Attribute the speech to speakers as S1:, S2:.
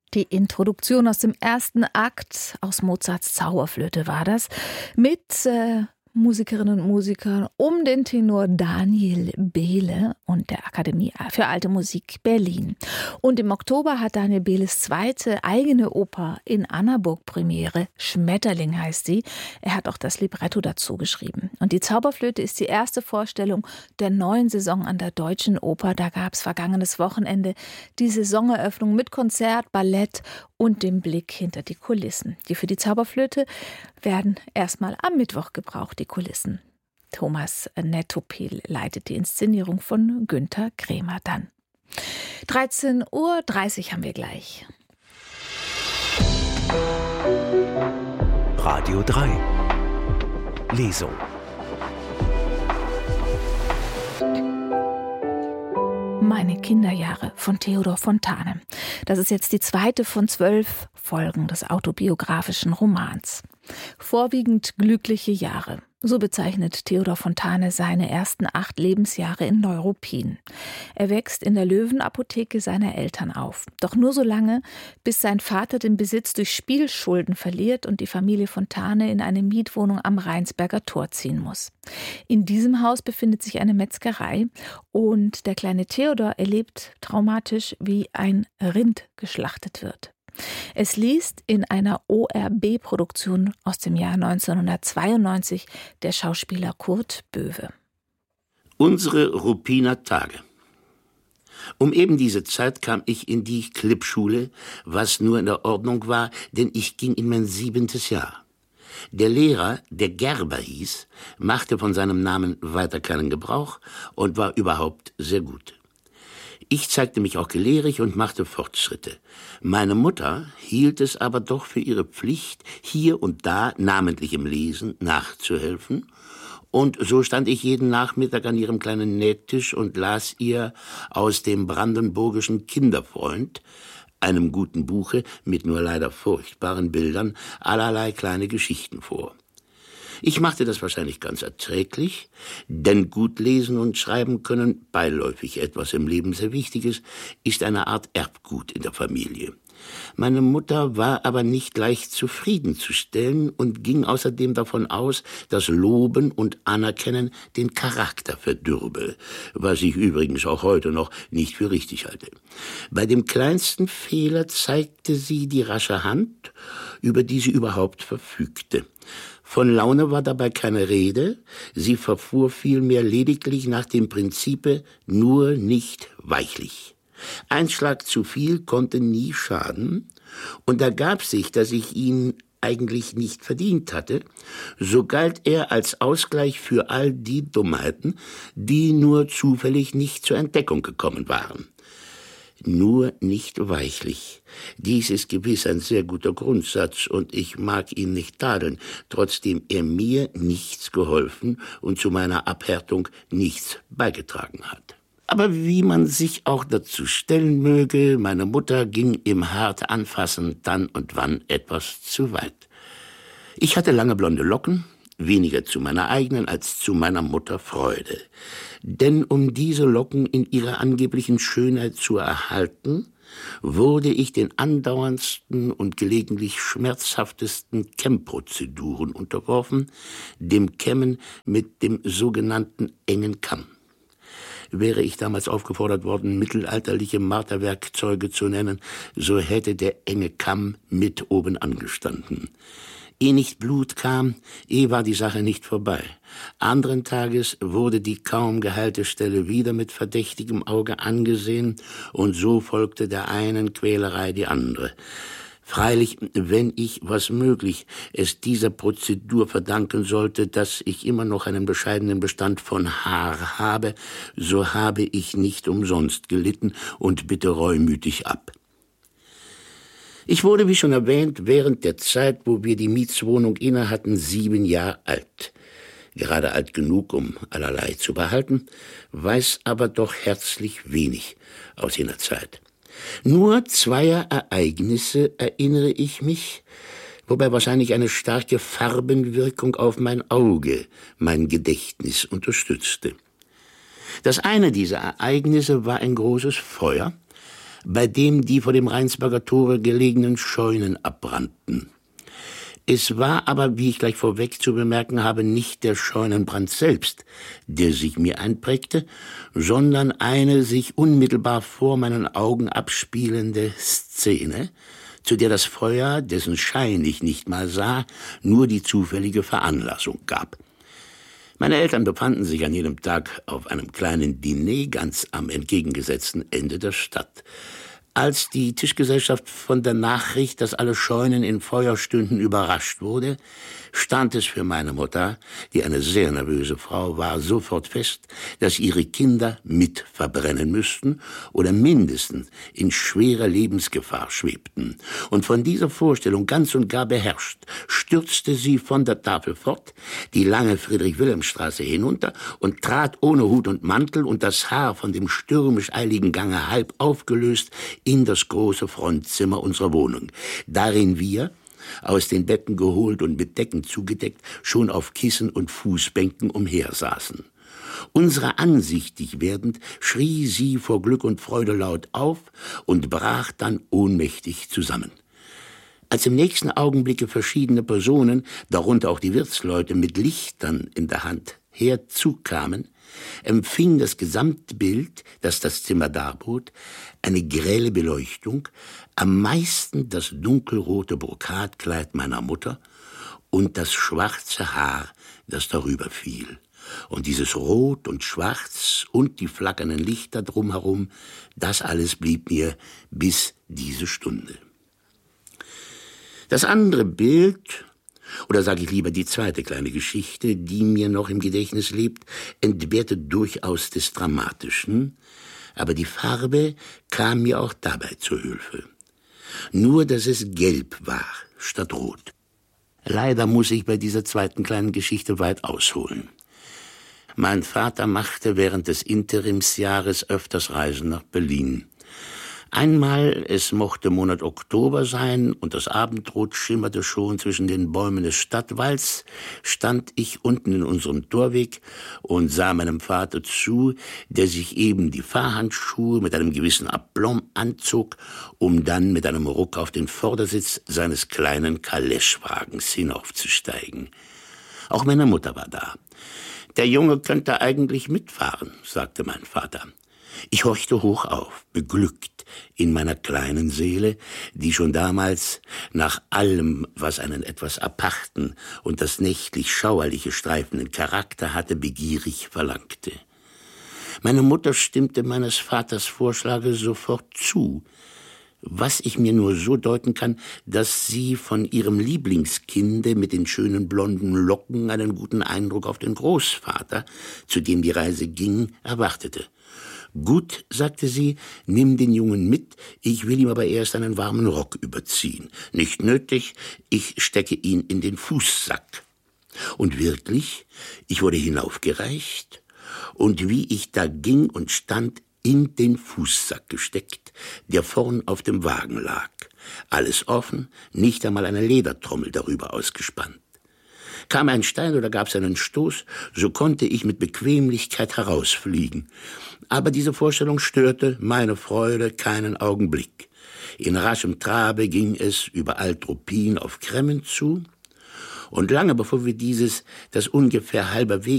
S1: Die Introduktion aus dem ersten Akt aus Mozarts Zauberflöte war das, mit Musikerinnen und Musikern um den Tenor Daniel Behle und der Akademie für Alte Musik Berlin. Und im Oktober hat Daniel Behles zweite eigene Oper in Annaburg Premiere. Schmetterling heißt sie. Er hat auch das Libretto dazu geschrieben. Und die Zauberflöte ist die erste Vorstellung der neuen Saison an der Deutschen Oper. Da gab es vergangenes Wochenende die Saisoneröffnung mit Konzert, Ballett und dem Blick hinter die Kulissen. Die für die Zauberflöte werden erstmal am Mittwoch gebraucht, die Kulissen. Thomas Nettopil leitet die Inszenierung von Günther Krämer dann. 13:30 Uhr haben wir gleich.
S2: Radio 3 Lesung.
S1: Meine Kinderjahre von Theodor Fontane. Das ist jetzt die zweite von 12 Folgen des autobiografischen Romans. Vorwiegend glückliche Jahre. So bezeichnet Theodor Fontane seine ersten 8 Lebensjahre in Neuruppin. Er wächst in der Löwenapotheke seiner Eltern auf. Doch nur so lange, bis sein Vater den Besitz durch Spielschulden verliert und die Familie Fontane in eine Mietwohnung am Rheinsberger Tor ziehen muss. In diesem Haus befindet sich eine Metzgerei und der kleine Theodor erlebt traumatisch, wie ein Rind geschlachtet wird. Es liest in einer ORB-Produktion aus dem Jahr 1992 der Schauspieler Kurt Böwe.
S3: Unsere Ruppiner Tage. Um eben diese Zeit kam ich in die Klippschule, was nur in der Ordnung war, denn ich ging in mein 7. Jahr. Der Lehrer, der Gerber hieß, machte von seinem Namen weiter keinen Gebrauch und war überhaupt sehr gut. Ich zeigte mich auch gelehrig und machte Fortschritte. Meine Mutter hielt es aber doch für ihre Pflicht, hier und da, namentlich im Lesen, nachzuhelfen. Und so stand ich jeden Nachmittag an ihrem kleinen Nähtisch und las ihr aus dem brandenburgischen Kinderfreund, einem guten Buche mit nur leider furchtbaren Bildern, allerlei kleine Geschichten vor. Ich machte das wahrscheinlich ganz erträglich, denn gut lesen und schreiben können, beiläufig etwas im Leben sehr Wichtiges, ist eine Art Erbgut in der Familie. Meine Mutter war aber nicht leicht zufriedenzustellen und ging außerdem davon aus, dass Loben und Anerkennen den Charakter verdürbe, was ich übrigens auch heute noch nicht für richtig halte. Bei dem kleinsten Fehler zeigte sie die rasche Hand, über die sie überhaupt verfügte. Von Laune war dabei keine Rede, sie verfuhr vielmehr lediglich nach dem Prinzipe nur nicht weichlich. Ein Schlag zu viel konnte nie schaden, und ergab sich, dass ich ihn eigentlich nicht verdient hatte, so galt er als Ausgleich für all die Dummheiten, die nur zufällig nicht zur Entdeckung gekommen waren. Nur nicht weichlich. Dies ist gewiss ein sehr guter Grundsatz und ich mag ihn nicht tadeln, trotzdem er mir nichts geholfen und zu meiner Abhärtung nichts beigetragen hat. Aber wie man sich auch dazu stellen möge, meine Mutter ging im hart Anfassen dann und wann etwas zu weit. Ich hatte lange blonde Locken, weniger zu meiner eigenen als zu meiner Mutter Freude. Denn um diese Locken in ihrer angeblichen Schönheit zu erhalten, wurde ich den andauerndsten und gelegentlich schmerzhaftesten Kämmprozeduren unterworfen, dem Kämmen mit dem sogenannten engen Kamm. Wäre ich damals aufgefordert worden, mittelalterliche Marterwerkzeuge zu nennen, so hätte der enge Kamm mit oben angestanden. Ehe nicht Blut kam, war die Sache nicht vorbei. Anderen Tages wurde die kaum geheilte Stelle wieder mit verdächtigem Auge angesehen, und so folgte der einen Quälerei die andere. Freilich, wenn ich, was möglich, es dieser Prozedur verdanken sollte, dass ich immer noch einen bescheidenen Bestand von Haar habe, so habe ich nicht umsonst gelitten und bitte reumütig ab. Ich wurde, wie schon erwähnt, während der Zeit, wo wir die Mietswohnung innehatten, 7 Jahre alt. Gerade alt genug, um allerlei zu behalten, weiß aber doch herzlich wenig aus jener Zeit. Nur 2 Ereignisse erinnere ich mich, wobei wahrscheinlich eine starke Farbenwirkung auf mein Auge mein Gedächtnis unterstützte. Das eine dieser Ereignisse war ein großes Feuer, bei dem die vor dem Rheinsberger Tore gelegenen Scheunen abbrannten. Es war aber, wie ich gleich vorweg zu bemerken habe, nicht der Scheunenbrand selbst, der sich mir einprägte, sondern eine sich unmittelbar vor meinen Augen abspielende Szene, zu der das Feuer, dessen Schein ich nicht mal sah, nur die zufällige Veranlassung gab. Meine Eltern befanden sich an jedem Tag auf einem kleinen Diner ganz am entgegengesetzten Ende der Stadt. Als die Tischgesellschaft von der Nachricht, dass alle Scheunen in Feuer stünden, überrascht wurde, stand es für meine Mutter, die eine sehr nervöse Frau war, sofort fest, dass ihre Kinder mit verbrennen müssten oder mindestens in schwerer Lebensgefahr schwebten. Und von dieser Vorstellung ganz und gar beherrscht, stürzte sie von der Tafel fort, die lange Friedrich-Wilhelm-Straße hinunter und trat ohne Hut und Mantel und das Haar von dem stürmisch eiligen Gange halb aufgelöst in das große Frontzimmer unserer Wohnung, darin wir, aus den Betten geholt und mit Decken zugedeckt, schon auf Kissen und Fußbänken umhersaßen. Unserer ansichtig werdend, schrie sie vor Glück und Freude laut auf und brach dann ohnmächtig zusammen. Als im nächsten Augenblicke verschiedene Personen, darunter auch die Wirtsleute, mit Lichtern in der Hand herzukamen, empfing das Gesamtbild, das das Zimmer darbot, eine grelle Beleuchtung, am meisten das dunkelrote Brokatkleid meiner Mutter und das schwarze Haar, das darüber fiel. Und dieses Rot und Schwarz und die flackernden Lichter drumherum, das alles blieb mir bis diese Stunde. Das andere Bild, oder sage ich lieber die zweite kleine Geschichte, die mir noch im Gedächtnis lebt, entbehrte durchaus des Dramatischen, aber die Farbe kam mir auch dabei zur Hilfe. Nur, dass es gelb war statt rot. Leider muss ich bei dieser zweiten kleinen Geschichte weit ausholen. Mein Vater machte während des Interimsjahres öfters Reisen nach Berlin. Einmal, es mochte Monat Oktober sein und das Abendrot schimmerte schon zwischen den Bäumen des Stadtwalds, stand ich unten in unserem Torweg und sah meinem Vater zu, der sich eben die Fahrhandschuhe mit einem gewissen Aplomb anzog, um dann mit einem Ruck auf den Vordersitz seines kleinen Kaleschwagens hinaufzusteigen. Auch meine Mutter war da. »Der Junge könnte eigentlich mitfahren«, sagte mein Vater. Ich horchte hoch auf, beglückt in meiner kleinen Seele, die schon damals nach allem, was einen etwas aparten und das nächtlich schauerliche streifenden Charakter hatte, begierig verlangte. Meine Mutter stimmte meines Vaters Vorschlage sofort zu, was ich mir nur so deuten kann, dass sie von ihrem Lieblingskinde mit den schönen blonden Locken einen guten Eindruck auf den Großvater, zu dem die Reise ging, erwartete. »Gut«, sagte sie, »nimm den Jungen mit, ich will ihm aber erst einen warmen Rock überziehen. Nicht nötig, ich stecke ihn in den Fußsack.« Und wirklich, ich wurde hinaufgereicht, und wie ich da ging und stand, in den Fußsack gesteckt, der vorn auf dem Wagen lag. Alles offen, nicht einmal eine Ledertrommel darüber ausgespannt. Kam ein Stein oder gab's einen Stoß, so konnte ich mit Bequemlichkeit herausfliegen. Aber diese Vorstellung störte meine Freude keinen Augenblick. In raschem Trabe ging es über Altruppin auf Cremmen zu, und lange bevor wir dieses, das ungefähr halber Weg